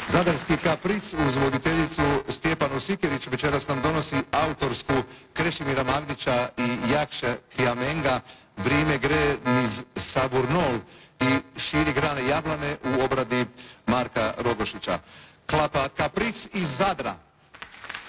Zadarski kapric uz voditeljicu Stjepanu Sikerić večeras nam donosi autorsku Krešimira Magdića i Jakše Tijamenga Vrime gre niz Savurnol i Širi grane jablane u obradi Marka Rogošića. Klapa kapric iz Zadra.